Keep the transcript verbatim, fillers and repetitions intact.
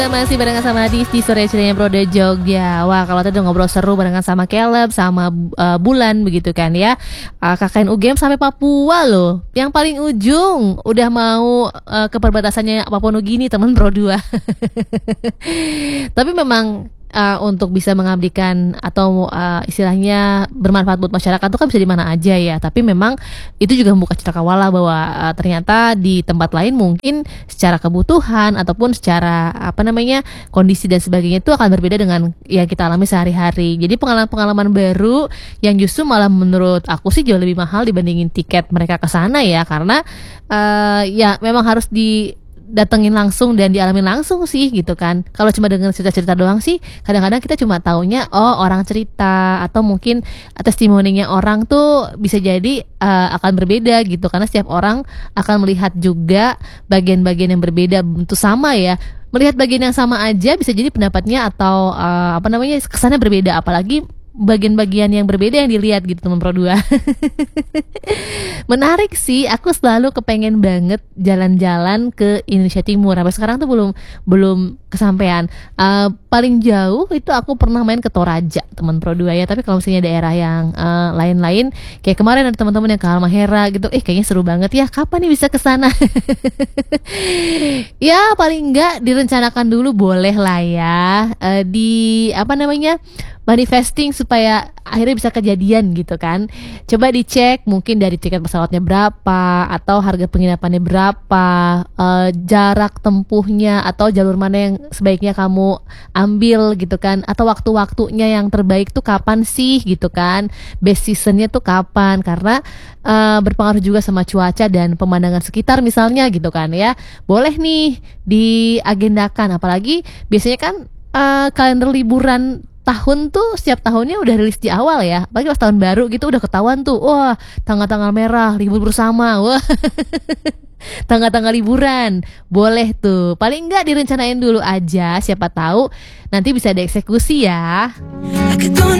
Masih barengan sama Adis di Sore Ceria Prode Jogja. Wah, kalau tadi udah ngobrol seru barengan sama Caleb, sama uh, Bulan begitu kan ya. uh, K K N U G M sampai Papua loh. Yang paling ujung udah mau uh, ke perbatasannya Papua Nugini teman Pro dua. Tapi memang Uh, untuk bisa mengabdikan atau uh, istilahnya bermanfaat buat masyarakat itu kan bisa di mana aja ya. Tapi memang itu juga membuka cakrawala bahwa uh, ternyata di tempat lain mungkin secara kebutuhan ataupun secara apa namanya kondisi dan sebagainya itu akan berbeda dengan yang kita alami sehari-hari. Jadi pengalaman-pengalaman baru yang justru malah menurut aku sih jauh lebih mahal dibandingin tiket mereka ke sana ya, karena uh, ya memang harus di datengin langsung dan dialamin langsung sih gitu kan. Kalau cuma dengan cerita-cerita doang sih kadang-kadang kita cuma taunya oh orang cerita atau mungkin testimoninya orang tuh bisa jadi uh, akan berbeda gitu, karena setiap orang akan melihat juga bagian-bagian yang berbeda. Tentu sama ya, melihat bagian yang sama aja bisa jadi pendapatnya atau uh, apa namanya kesannya berbeda, apalagi bagian-bagian yang berbeda yang dilihat gitu teman Pro dua. Menarik sih, aku selalu kepengen banget jalan-jalan ke Indonesia Timur. Sampai sekarang tuh belum belum kesampaian. Uh, paling jauh itu aku pernah main ke Toraja teman Pro dua ya. Tapi kalau misalnya daerah yang uh, lain-lain, kayak kemarin ada teman-teman yang ke Halmahera gitu, eh kayaknya seru banget ya. Kapan nih bisa ke sana? Ya paling enggak direncanakan dulu boleh lah ya. Uh, di apa namanya? manifesting supaya akhirnya bisa kejadian gitu kan. Coba dicek mungkin dari tiket pesawatnya berapa, atau harga penginapannya berapa, uh, jarak tempuhnya atau jalur mana yang sebaiknya kamu ambil gitu kan, atau waktu-waktunya yang terbaik tuh kapan sih gitu kan, best seasonnya tuh kapan, karena uh, berpengaruh juga sama cuaca dan pemandangan sekitar misalnya gitu kan ya. Boleh nih diagendakan, apalagi biasanya kan uh, kalender liburan tahun tuh setiap tahunnya udah rilis di awal ya, apalagi pas tahun baru gitu udah ketahuan tuh, wah tanggal-tanggal merah libur bersama, wah tanggal-tanggal liburan boleh tuh, paling enggak direncanain dulu aja, siapa tahu nanti bisa dieksekusi ya.